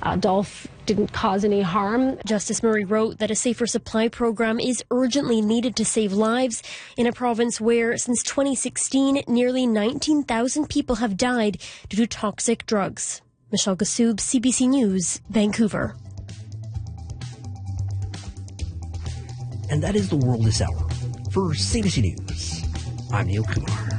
Dolph didn't cause any harm. Justice Murray wrote that a safer supply program is urgently needed to save lives in a province where, since 2016, nearly 19,000 people have died due to toxic drugs. Michelle Gassoub, CBC News, Vancouver. And that is the world this hour. For CBC News, I'm Neil Kumar.